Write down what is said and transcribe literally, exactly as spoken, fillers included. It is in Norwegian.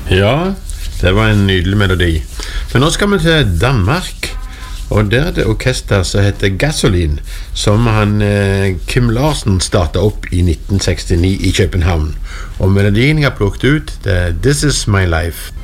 Ja, det var en nydelig melodi. Men nå skal vi til Danmark, og der er det orkester som heter Gasoline, som han eh, Kim Larsen startet opp i nitten sekstini i København. Og melodien jeg har plukket ut, det er This Is My Life.